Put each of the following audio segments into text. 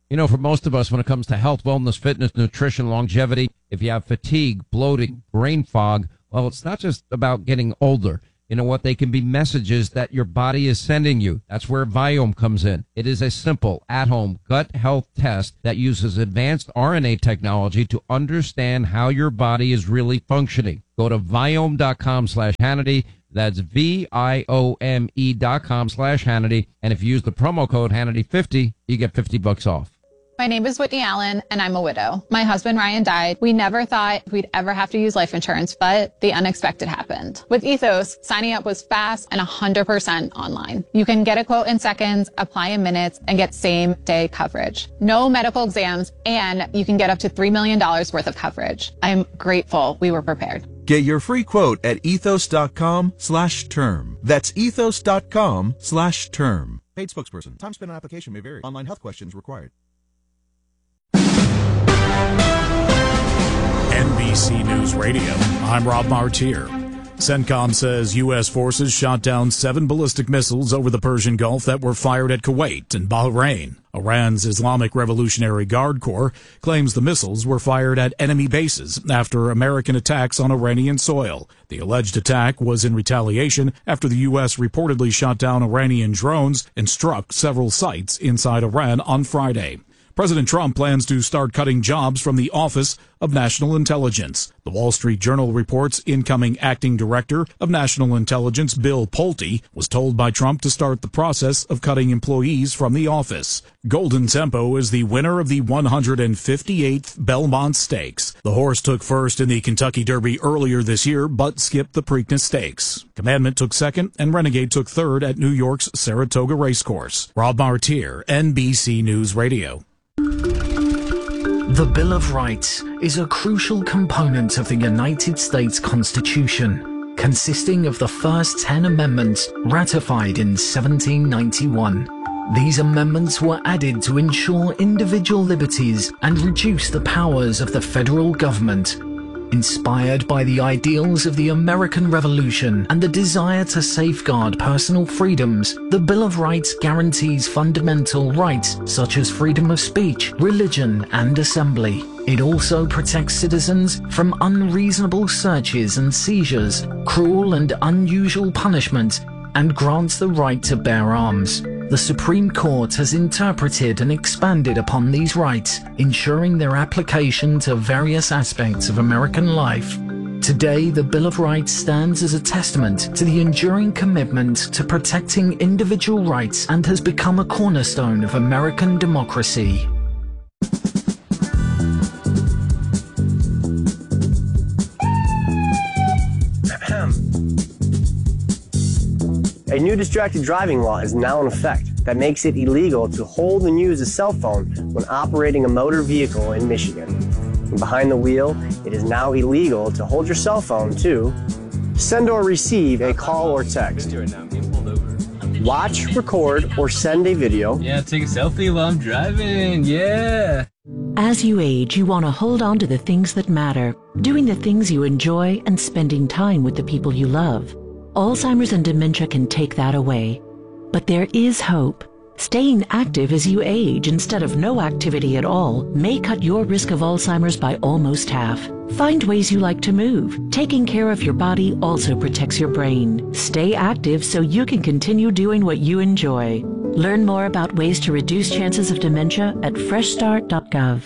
You know, for most of us, when it comes to health, wellness, fitness, nutrition, longevity, if you have fatigue, bloating, brain fog, well, it's not just about getting older. You know what? They can be messages that your body is sending you. That's where Viome comes in. It is a simple, at-home gut health test that uses advanced RNA technology to understand how your body is really functioning. Go to Viome.com/Hannity. That's VIOME.com/Hannity. And if you use the promo code Hannity50, you get $50 off. My name is Whitney Allen, and I'm a widow. My husband, Ryan, died. We never thought we'd ever have to use life insurance, but the unexpected happened. With Ethos, signing up was fast and 100% online. You can get a quote in seconds, apply in minutes, and get same-day coverage. No medical exams, and you can get up to $3 million worth of coverage. I'm grateful we were prepared. Get your free quote at ethos.com/term. That's ethos.com/term. Paid spokesperson. Time spent on application may vary. Online health questions required. NBC News Radio. I'm Rob Martier. CENTCOM says U.S. forces shot down 7 ballistic missiles over the Persian Gulf that were fired at Kuwait and Bahrain. Iran's Islamic Revolutionary Guard Corps claims the missiles were fired at enemy bases after American attacks on Iranian soil. The alleged attack was in retaliation after the U.S. reportedly shot down Iranian drones and struck several sites inside Iran on Friday. President Trump plans to start cutting jobs from the Office of National Intelligence. The Wall Street Journal reports incoming acting director of National Intelligence, Bill Pulte, was told by Trump to start the process of cutting employees from the office. Golden Tempo is the winner of the 158th Belmont Stakes. The horse took first in the Kentucky Derby earlier this year, but skipped the Preakness Stakes. Commandment took second, and Renegade took third at New York's Saratoga Racecourse. Rob Martier, NBC News Radio. The Bill of Rights is a crucial component of the United States Constitution, consisting of the first 10 amendments ratified in 1791. These amendments were added to ensure individual liberties and reduce the powers of the federal government. Inspired by the ideals of the American Revolution and the desire to safeguard personal freedoms, the Bill of Rights guarantees fundamental rights such as freedom of speech, religion, and assembly. It also protects citizens from unreasonable searches and seizures, cruel and unusual punishment, and grants the right to bear arms. The Supreme Court has interpreted and expanded upon these rights, ensuring their application to various aspects of American life. Today, the Bill of Rights stands as a testament to the enduring commitment to protecting individual rights and has become a cornerstone of American democracy. A new distracted driving law is now in effect that makes it illegal to hold and use a cell phone when operating a motor vehicle in Michigan. And behind the wheel, it is now illegal to hold your cell phone to send or receive a call or text, watch, record, or send a video. Yeah, take a selfie while I'm driving, yeah. As you age, you want to hold on to the things that matter, doing the things you enjoy and spending time with the people you love. Alzheimer's and dementia can take that away. But there is hope. Staying active as you age instead of no activity at all may cut your risk of Alzheimer's by almost half. Find ways you like to move. Taking care of your body also protects your brain. Stay active so you can continue doing what you enjoy. Learn more about ways to reduce chances of dementia at freshstart.gov.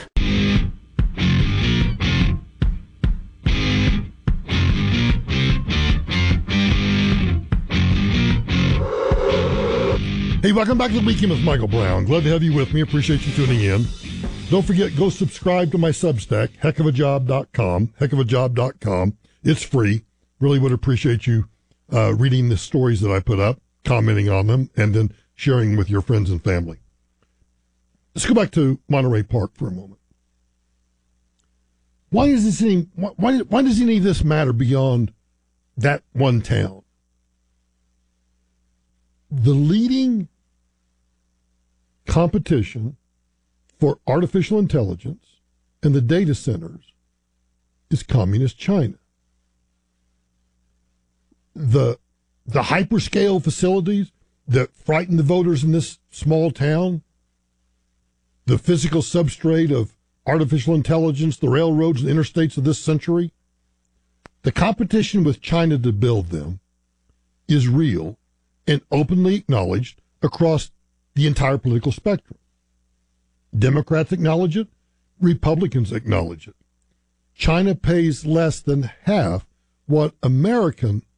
Hey, welcome back to the Weekend with Michael Brown. Glad to have you with me. Appreciate you tuning in. Don't forget, go subscribe to my Substack, heckofajob.com, heckofajob.com. It's free. Really would appreciate you reading the stories that I put up, commenting on them, and then sharing with your friends and family. Let's go back to Monterey Park for a moment. Why does any of this matter beyond that one town? The leading competition for artificial intelligence and the data centers is communist China. The hyperscale facilities that frighten the voters in this small town, the physical substrate of artificial intelligence, the railroads and interstates of this century. The competition with China to build them is real and openly acknowledged across the entire political spectrum. Democrats acknowledge it. Republicans acknowledge it. China pays less than half what American